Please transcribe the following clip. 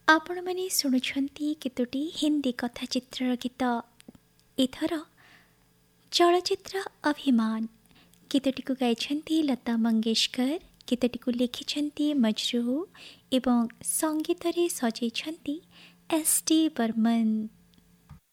ଆପଣମାନେ ଶୁଣୁଛନ୍ତି କେତୋଟି ହିନ୍ଦୀ କଥାଚିତ୍ରର ଗୀତ। ଏଥର ଚଳଚ୍ଚିତ୍ର ଅଭିମାନ ଗୀତଟିକୁ ଗାଇଛନ୍ତି ଲତା ମଙ୍ଗେଶକର, ଗୀତଟିକୁ ଲେଖିଛନ୍ତି ମଜରୁ ଏବଂ ସଙ୍ଗୀତରେ ସଜେଇଛନ୍ତି ଏସ୍ ଟି ବର୍ମନ।